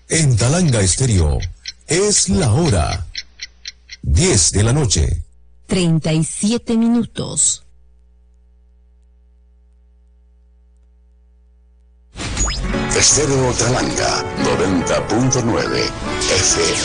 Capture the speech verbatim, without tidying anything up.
En Talanga Estéreo es la hora diez de la noche. treinta y siete minutos. Estéreo Talanga noventa punto nueve F M.